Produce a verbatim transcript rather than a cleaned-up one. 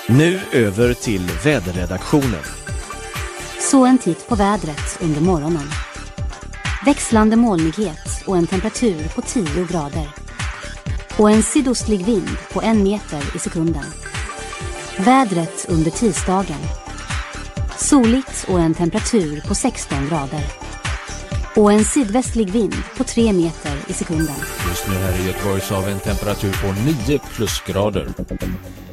Nu över till väderredaktionen. Så en titt på vädret under morgonen. Växlande molnighet och en temperatur på tio grader. Och en sydostlig vind på en meter i sekunden. Vädret under tisdagen. Soligt och en temperatur på sexton grader. Och en sydvästlig vind på tre meter i sekunden. Just nu här i Göteborg så har vi en temperatur på nio plusgrader.